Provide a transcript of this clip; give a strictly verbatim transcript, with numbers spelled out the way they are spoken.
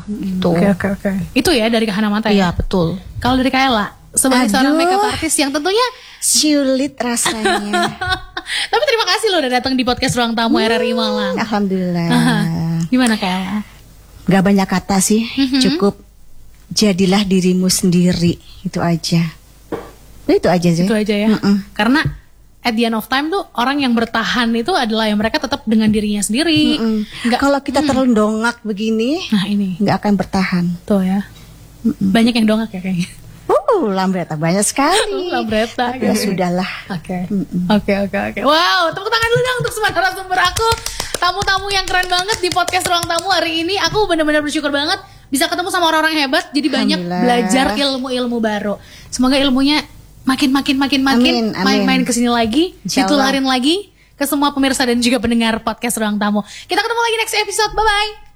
gitu. Oke oke oke. Itu ya dari Kahana Mata ya? Iya betul. Kalau dari Kaela sebagai Aduh. seorang makeup artist yang tentunya Sulit rasanya. tapi terima kasih loh udah datang di podcast Ruang Tamu R R I Malang. Alhamdulillah. Aha. Gimana Kaela? Gak banyak kata sih, Mhm. cukup jadilah dirimu sendiri, itu aja. Nah, itu aja sih. Itu aja ya. Mm-mm. Karena at the end of time tuh orang yang bertahan itu adalah yang mereka tetap dengan dirinya sendiri. Mm-mm. Nggak- Kalau kita Mm. terlalu dongak begini, Nah ini nggak akan bertahan. tuh ya. Banyak yang dongak ya kayaknya. Uh, lambreta banyak sekali. Lambreta. Ya sudahlah. Oke, Mm-mm. oke, oke, oke. Wow, tepuk tangan dulu dong untuk semua narasumber aku, tamu-tamu yang keren banget di podcast Ruang Tamu hari ini. Aku benar-benar bersyukur banget bisa ketemu sama orang-orang hebat. Jadi banyak Alhamdulillah. belajar ilmu-ilmu baru. Semoga ilmunya makin, makin, makin, makin Amin, amin. main-main kesini lagi, Insya Allah. ditularin lagi ke semua pemirsa dan juga pendengar podcast Ruang Tamu. Kita ketemu lagi next episode. Bye bye.